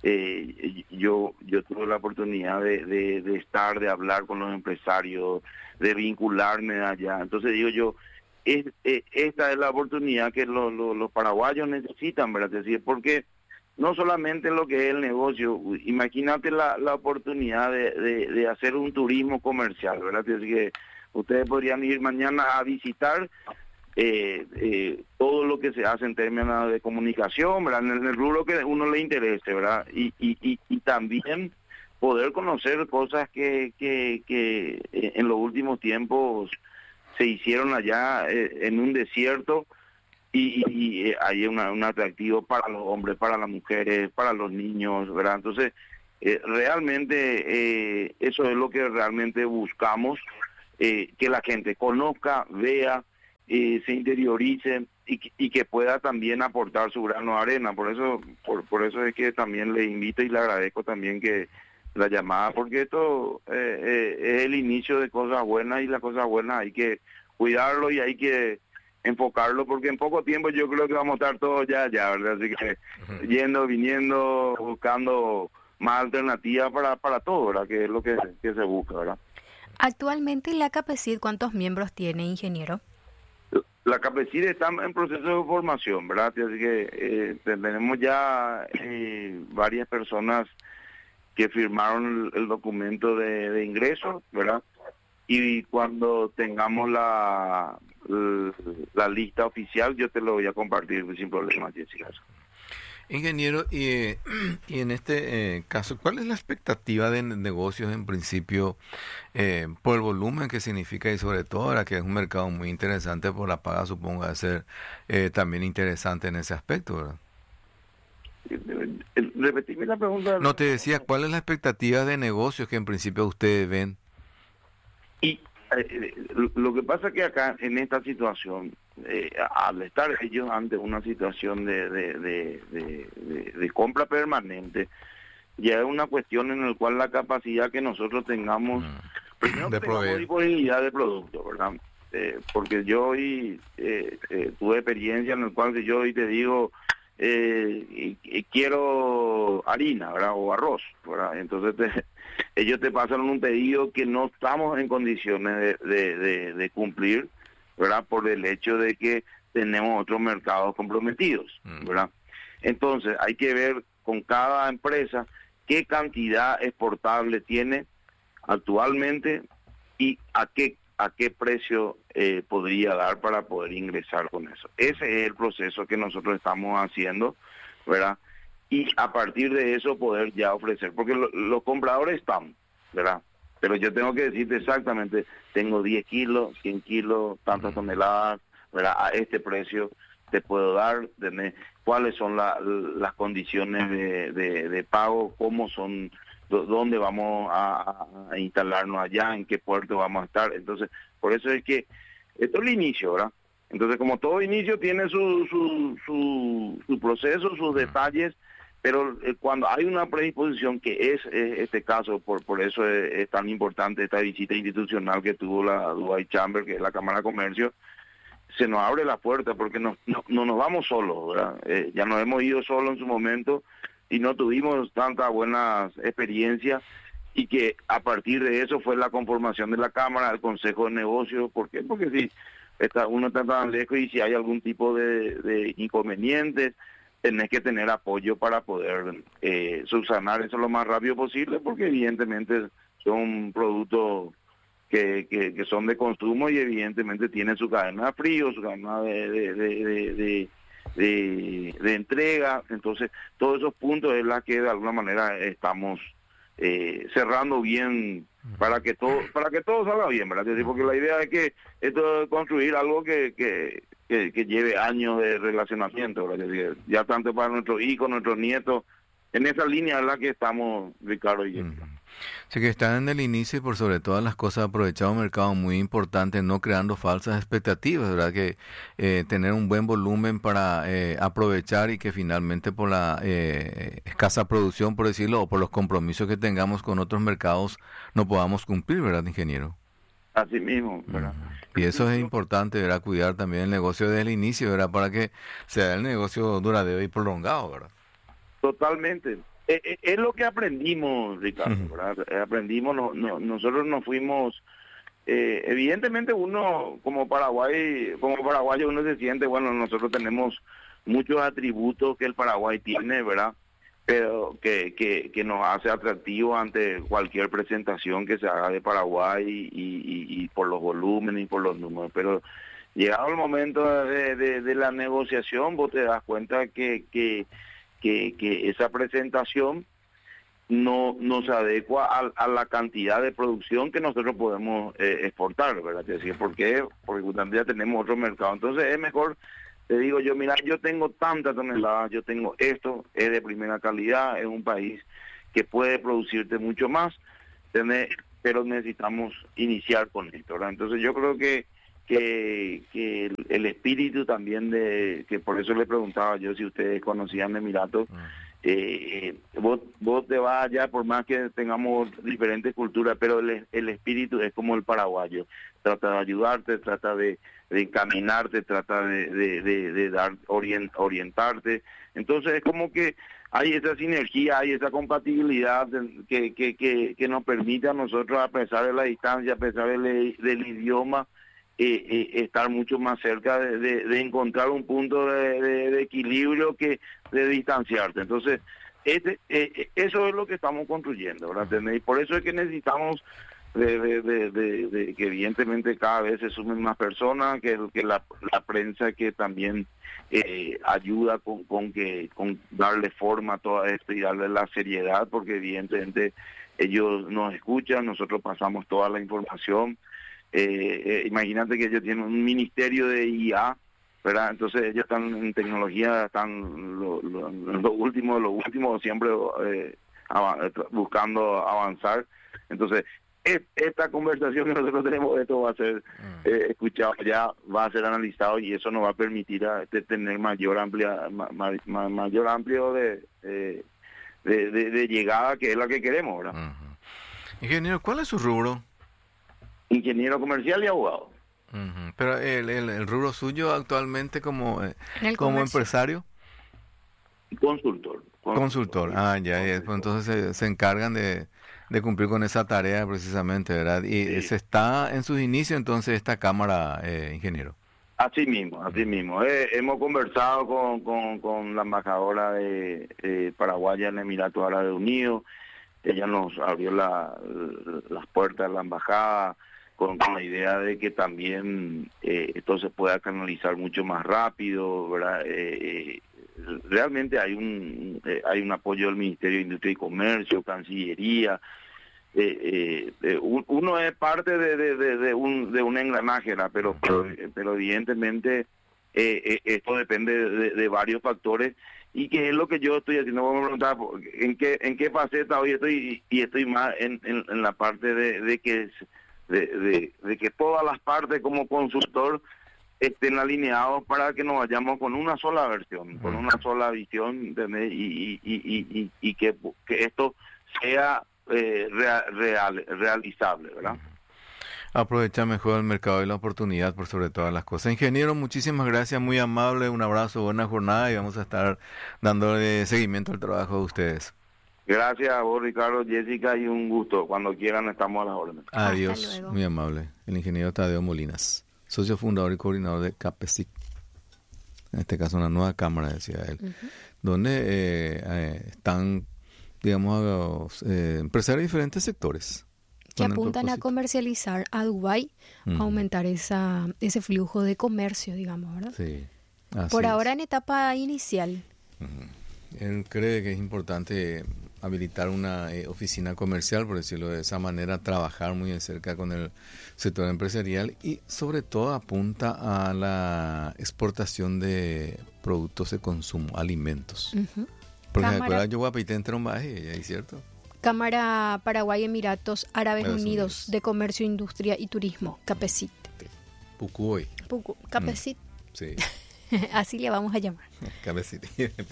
eh, yo yo tuve la oportunidad de, de, de estar, de hablar con los empresarios, de vincularme allá. Entonces digo yo, es, eh, esta es la oportunidad que lo, lo, los paraguayos necesitan, ¿verdad? Es decir, porque no solamente lo que es el negocio, imagínate la, la oportunidad de, de, de hacer un turismo comercial, ¿verdad? Es decir, que ustedes podrían ir mañana a visitar eh, eh, todo lo que se hace en términos de comunicación, ¿verdad? En el rubro que a uno le interese, ¿verdad? Y, y, y, y también poder conocer cosas que, que, que en los últimos tiempos se hicieron allá eh, en un desierto y, y, y hay una, un atractivo para los hombres, para las mujeres, para los niños, ¿verdad? Entonces, eh, realmente eh, eso es lo que realmente buscamos. Eh, que la gente conozca, vea, eh, se interiorice y, y que pueda también aportar su grano de arena. Por eso, por, por eso es que también le invito y le agradezco también que la llamada, porque esto eh, eh, es el inicio de cosas buenas y las cosas buenas hay que cuidarlo y hay que enfocarlo, porque en poco tiempo yo creo que vamos a estar todos ya allá, ¿verdad? Así que uh-huh. yendo, viniendo, buscando más alternativas para, para todo, ¿verdad? Que es lo que, que se busca, ¿verdad? Actualmente la CAPECID, ¿cuántos miembros tiene, ingeniero? La CAPECID está en proceso de formación, ¿verdad? Así que eh, tenemos ya eh, varias personas que firmaron el, el documento de, de ingreso, ¿verdad? Y cuando tengamos la, la, la lista oficial, yo te lo voy a compartir sin problema, Jessica. Ingeniero, y, y en este eh, caso, ¿cuál es la expectativa de negocios en principio eh, por el volumen que significa y sobre todo ahora que es un mercado muy interesante por la paga, supongo de ser eh, también interesante en ese aspecto, ¿verdad? Repetime la pregunta. No, te decía, ¿cuál es la expectativa de negocios que en principio ustedes ven? Y eh, lo que pasa es que acá en esta situación, eh, al estar ellos ante una situación de, de, de, de, de, de compra permanente, ya es una cuestión en la cual la capacidad que nosotros tengamos, mm. primero de tengamos proveer. disponibilidad de producto, ¿verdad? Eh, porque yo hoy eh, eh, tuve experiencia en la cual si yo hoy te digo, eh, y, y quiero harina, ¿verdad? O arroz, ¿verdad? Entonces te, ellos te pasan un pedido que no estamos en condiciones de, de, de, de cumplir, ¿verdad? Por el hecho de que tenemos otros mercados comprometidos, ¿verdad? Entonces hay que ver con cada empresa qué cantidad exportable tiene actualmente y a qué a qué precio eh, podría dar para poder ingresar con eso. Ese es el proceso que nosotros estamos haciendo, ¿verdad? Y a partir de eso poder ya ofrecer, porque lo, los compradores están, ¿verdad? Pero yo tengo que decirte exactamente, tengo diez kilos, cien kilos, tantas toneladas, ¿verdad? A este precio te puedo dar, de, cuáles son la, las condiciones de, de, de pago, cómo son, dónde vamos a, a instalarnos allá, en qué puerto vamos a estar. Entonces, por eso es que esto es el inicio, ¿verdad? Entonces, como todo inicio tiene su, su, su, su proceso, sus detalles, pero eh, cuando hay una predisposición, que es eh, este caso, por por eso es, es tan importante esta visita institucional que tuvo la Dubai Chamber, que es la Cámara de Comercio, se nos abre la puerta porque no, no, no nos vamos solos, ¿verdad? Eh, ya nos hemos ido solos en su momento y no tuvimos tantas buenas experiencias, y que a partir de eso fue la conformación de la Cámara, el Consejo de Negocios. ¿Por qué? Porque si está, uno está tan lejos y si hay algún tipo de, de inconvenientes, tenés que tener apoyo para poder eh, subsanar eso lo más rápido posible, porque evidentemente son productos que, que, que son de consumo y evidentemente tienen su cadena de frío, su cadena de, de, de, de, de, de, de entrega. Entonces, todos esos puntos es la que de alguna manera estamos eh, cerrando bien para que todo para que todo salga bien, ¿verdad? Es decir, porque la idea es que esto es construir algo que, que, que, que lleve años de relacionamiento, ¿verdad? Es decir, ya tanto para nuestros hijos, nuestros nietos, en esa línea es la que estamos, Ricardo y yo. Uh-huh. Así que están en el inicio y por sobre todas las cosas aprovechado un mercado muy importante, no creando falsas expectativas, ¿verdad? Que eh, tener un buen volumen para eh, aprovechar y que finalmente por la eh, escasa producción, por decirlo, o por los compromisos que tengamos con otros mercados, no podamos cumplir, ¿verdad, ingeniero? Así mismo, ¿verdad? Uh-huh. Y eso es importante, ¿verdad? Cuidar también el negocio desde el inicio, ¿verdad? Para que sea el negocio duradero y prolongado, ¿verdad? Totalmente. Es, es lo que aprendimos, Ricardo, ¿verdad? Aprendimos, no, no, nosotros nos fuimos, eh, evidentemente uno como Paraguay, como paraguayo uno se siente, bueno, nosotros tenemos muchos atributos que el Paraguay tiene, ¿verdad? Pero que, que, que nos hace atractivo ante cualquier presentación que se haga de Paraguay y, y, y por los volúmenes y por los números. Pero llegado el momento de, de, de la negociación, vos te das cuenta que... que Que, que esa presentación no, no se adecua a, a la cantidad de producción que nosotros podemos eh, exportar, ¿verdad? Es decir, ¿por qué? Porque justamente ya tenemos otro mercado. Entonces es mejor, te digo yo, mira, yo tengo tantas toneladas, yo tengo esto, es de primera calidad, es un país que puede producirte mucho más, tener, pero necesitamos iniciar con esto, ¿verdad? Entonces yo creo que que, que el, el espíritu también de, que por eso le preguntaba yo si ustedes conocían Emiratos, uh-huh. eh, vos, vos te vas allá por más que tengamos diferentes culturas, pero el, el espíritu es como el paraguayo, trata de ayudarte, trata de, de encaminarte, trata de, de, de, de dar orient, orientarte. Entonces es como que hay esa sinergia, hay esa compatibilidad que, que, que, que nos permite a nosotros, a pesar de la distancia, a pesar del, del idioma, Eh, eh, estar mucho más cerca de, de, de encontrar un punto de, de, de equilibrio que de distanciarte. Entonces, este, eh, eso es lo que estamos construyendo, ¿verdad? Y por eso es que necesitamos de, de, de, de, de que evidentemente cada vez se sumen más personas, que, que la, la prensa que también eh, ayuda con, con que con darle forma a todo esto y darle la seriedad, porque evidentemente ellos nos escuchan, nosotros pasamos toda la información. Eh, eh, imagínate que ellos tienen un ministerio de I A, ¿verdad? Entonces ellos están en tecnología, están lo, lo, lo último, lo último siempre eh, av- buscando avanzar. Entonces es, esta conversación que nosotros tenemos, esto va a ser eh, escuchado, ya va a ser analizado y eso nos va a permitir a, de tener mayor amplia, ma, ma, ma, mayor amplio de, eh, de, de, de llegada, que es la que queremos, ¿verdad? Uh-huh. Ingeniero, ¿cuál es su rubro? Ingeniero comercial y abogado. Uh-huh. Pero el, el, el rubro suyo actualmente como, eh, como comercio. empresario. Consultor. Consultor. Consultor. Ah, ya, ya. Pues entonces se, se encargan de, de cumplir con esa tarea precisamente, ¿verdad? Y sí. Se está en sus inicios entonces esta cámara, eh, ingeniero. Así mismo, así mismo. Eh, hemos conversado con, con, con la embajadora de eh, paraguaya en Emiratos Árabes Unidos. Ella nos abrió la, las puertas de la embajada con, con la idea de que también eh, esto se pueda canalizar mucho más rápido, ¿verdad? Eh, eh, realmente hay un eh, hay un apoyo del Ministerio de Industria y Comercio, Cancillería. Eh, eh, uno es parte de, de, de, de un de un engranaje, ¿verdad? pero pero, pero evidentemente eh, eh, esto depende de, de varios factores. Y que es lo que yo estoy haciendo. Vamos a preguntar en qué en qué faceta hoy estoy, y estoy más en, en, en la parte de, de que de, de, de que todas las partes como consultor estén alineados para que nos vayamos con una sola versión, con una sola visión, ¿entendés? Y, y, y, y, y que, que esto sea eh, real, real, realizable, ¿verdad? aprovechar mejor el mercado y la oportunidad por sobre todas las cosas. Ingeniero, muchísimas gracias, muy amable, un abrazo, buena jornada y vamos a estar dándole seguimiento al trabajo de ustedes. Gracias a vos, Ricardo, Jessica, y un gusto. Cuando quieran estamos a las órdenes. Adiós, muy amable. El ingeniero Tadeo Molinas, socio fundador y coordinador de CAPESIC. En este caso una nueva cámara, decía él, uh-huh. donde eh, eh, están, digamos, eh, empresarios de diferentes sectores. Que apuntan a comercializar a Dubái, uh-huh. a aumentar esa ese flujo de comercio, digamos, ¿verdad? Sí. Por es. ahora en etapa inicial. Uh-huh. Él cree que es importante habilitar una eh, oficina comercial, por decirlo de esa manera, trabajar muy de cerca con el sector empresarial y sobre todo apunta a la exportación de productos de consumo, alimentos. Uh-huh. Porque me acuerdo, yo voy a pedir en Trombaje, ¿es cierto? Cámara Paraguay Emiratos Árabes Unidos, Unidos de Comercio, Industria y Turismo, CAPESIT. Pucuoy. Pucu, CAPESIT. Mm, sí. Así le vamos a llamar. CAPESIT.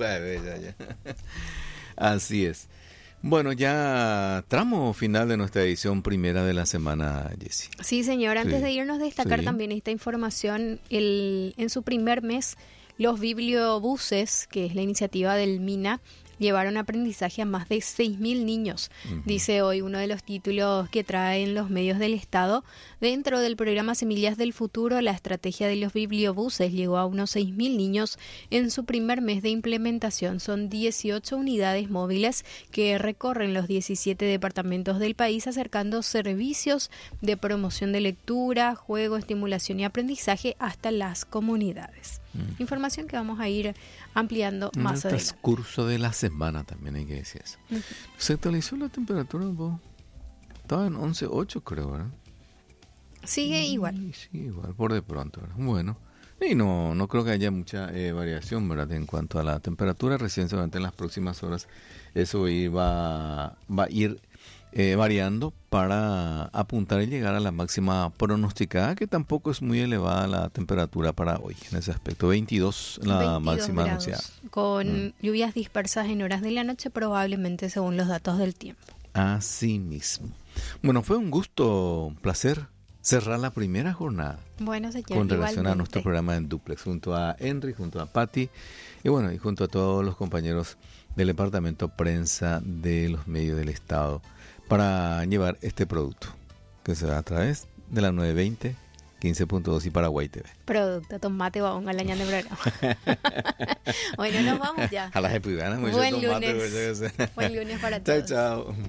Así es. Bueno, ya tramo final de nuestra edición primera de la semana, Jessie. Sí, señor. Antes sí. de irnos, destacar sí. también esta información. El, en su primer mes, los bibliobuses, que es la iniciativa del MINA, llevaron aprendizaje a más de seis mil niños, uh-huh. dice hoy uno de los títulos que traen los medios del Estado. Dentro del programa Semillas del Futuro, la estrategia de los bibliobuses llegó a unos seis mil niños en su primer mes de implementación. Son dieciocho unidades móviles que recorren los diecisiete departamentos del país, acercando servicios de promoción de lectura, juego, estimulación y aprendizaje hasta las comunidades. Uh-huh. Información que vamos a ir ampliando en más el adelante. Transcurso de la semana también hay que decir eso. Uh-huh. Se actualizó la temperatura un poco. Estaba en once punto ocho creo, ¿verdad? Sigue sí, igual. Sí, igual, por de pronto, ¿verdad? Bueno, y no no creo que haya mucha eh, variación, ¿verdad? En cuanto a la temperatura, recién seguramente en las próximas horas eso va, va a ir eh, variando para apuntar y llegar a la máxima pronosticada, que tampoco es muy elevada la temperatura para hoy en ese aspecto. veintidós la veintidós máxima grados, anunciada. Con mm. lluvias dispersas en horas de la noche, probablemente según los datos del tiempo. Así mismo. Bueno, fue un gusto, un placer cerrar la primera jornada. Bueno, señor, con relación igualmente. a nuestro programa en Duplex, junto a Henry, junto a Patti, y bueno, y junto a todos los compañeros del Departamento Prensa de los Medios del Estado, para llevar este producto, que se da a través de la nueve veinte, quince punto dos y Paraguay T V. Producto, tomate, vamos a la ñan de programa. Bueno, nos vamos ya. A las epidanas, muy Buen tomate, lunes. Pues, Buen lunes para todos. Chao, chao.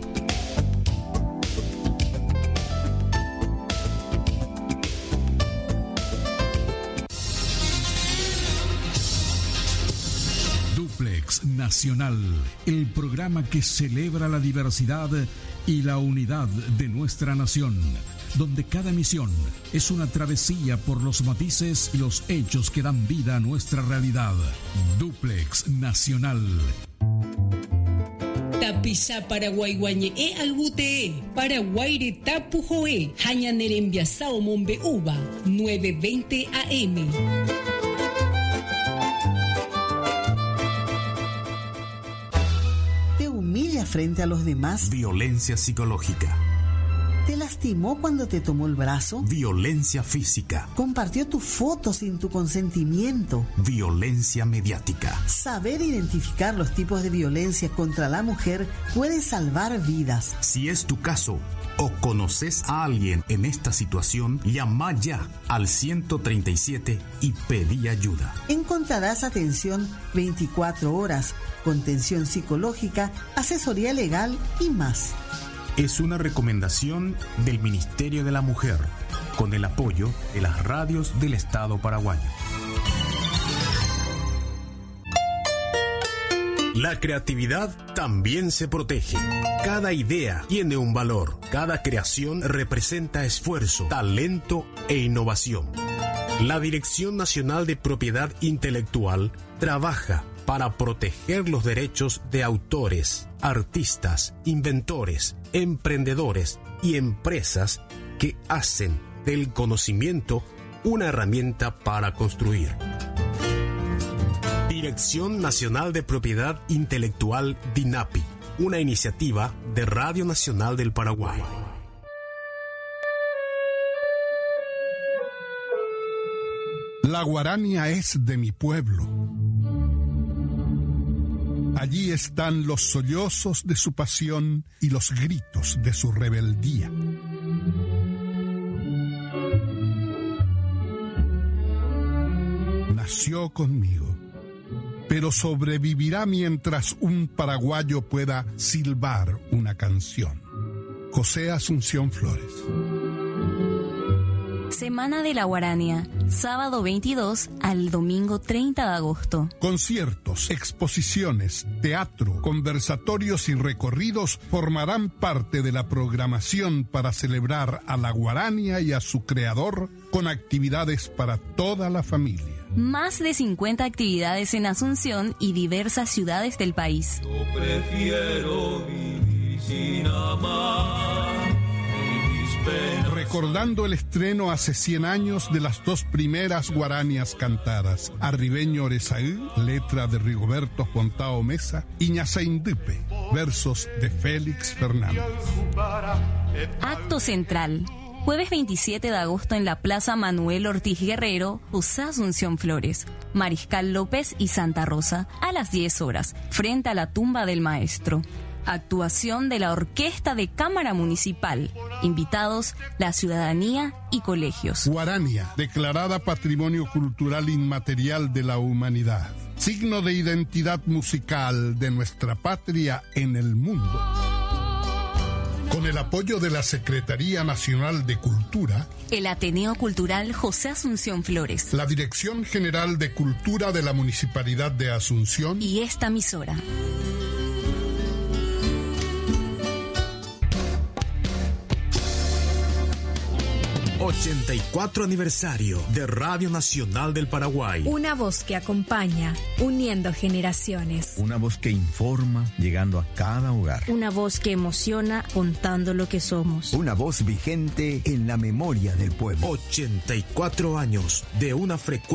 Duplex Nacional, el programa que celebra la diversidad y la unidad de nuestra nación, donde cada emisión es una travesía por los matices y los hechos que dan vida a nuestra realidad. Duplex Nacional. Tapisa Paraguay guañe e albute Paraguay tapu joe hañanerembia sao mombe uva nueve veinte A M. ¿Te humilla frente a los demás? Violencia psicológica. ¿Te lastimó cuando te tomó el brazo? Violencia física. ¿Compartió tu foto sin tu consentimiento? Violencia mediática. Saber identificar los tipos de violencia contra la mujer puede salvar vidas. Si es tu caso o conoces a alguien en esta situación, llama ya al ciento treinta y siete y pedí ayuda. Encontrarás atención veinticuatro horas, contención psicológica, asesoría legal y más. Es una recomendación del Ministerio de la Mujer, con el apoyo de las radios del Estado paraguayo. La creatividad también se protege. Cada idea tiene un valor. Cada creación representa esfuerzo, talento e innovación. La Dirección Nacional de Propiedad Intelectual trabaja para proteger los derechos de autores, artistas, inventores, emprendedores y empresas que hacen del conocimiento una herramienta para construir. Dirección Nacional de Propiedad Intelectual DINAPI, una iniciativa de Radio Nacional del Paraguay. La Guarania es de mi pueblo. Allí están los sollozos de su pasión y los gritos de su rebeldía. Nació conmigo, pero sobrevivirá mientras un paraguayo pueda silbar una canción. José Asunción Flores. Semana de la Guarania, sábado veintidós al domingo treinta de agosto. Conciertos, exposiciones, teatro, conversatorios y recorridos formarán parte de la programación para celebrar a la Guarania y a su creador con actividades para toda la familia. Más de cincuenta actividades en Asunción y diversas ciudades del país. Yo prefiero vivir sin amar. Recordando el estreno hace cien años de las dos primeras guaranias cantadas, Arribeño Oresaí, letra de Rigoberto Fontao Mesa, y Ñasaindipe, versos de Félix Fernández. Acto central. Jueves veintisiete de agosto en la Plaza Manuel Ortiz Guerrero, José Asunción Flores, Mariscal López y Santa Rosa, a las diez horas, frente a la tumba del maestro. Actuación de la Orquesta de Cámara Municipal. Invitados, la ciudadanía y colegios. Guarania, declarada Patrimonio Cultural Inmaterial de la Humanidad. Signo de identidad musical de nuestra patria en el mundo. Con el apoyo de la Secretaría Nacional de Cultura, el Ateneo Cultural José Asunción Flores, la Dirección General de Cultura de la Municipalidad de Asunción y esta emisora. ochenta y cuatro aniversario de Radio Nacional del Paraguay. Una voz que acompaña, uniendo generaciones. Una voz que informa, llegando a cada hogar. Una voz que emociona, contando lo que somos. Una voz vigente en la memoria del pueblo. ochenta y cuatro años de una frecuencia